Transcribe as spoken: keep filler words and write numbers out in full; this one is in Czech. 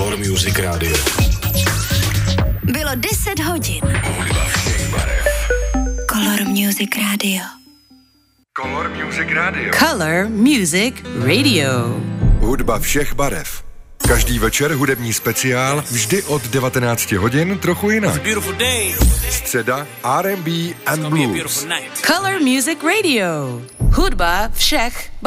Color Music Radio. Bylo deset hodin. Color Music Radio. Color Music Radio. Color Music Radio. Hudba všech barev. Každý večer hudební speciál, vždy od devatenáct hodin, trochu jinak. Středa R and B and Blues. Color Music Radio. Hudba všech barev.